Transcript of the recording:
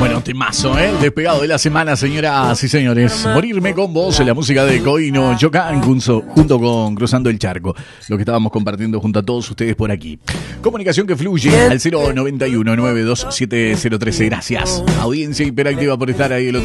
Bueno, temazo, ¿eh? Despegado de la semana, señoras y señores. Morirme con vos, en la música de Coino Yocan, junto con Cruzando el Charco. Lo que estábamos compartiendo junto a todos ustedes por aquí. Comunicación que fluye al 091-927-013. Gracias. Audiencia hiperactiva por estar ahí el otro